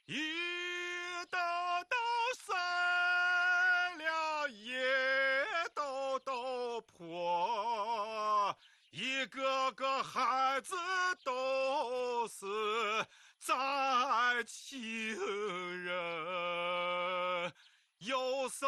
一兜兜碎了，一兜兜破，一个个孩子都是灾情人，有时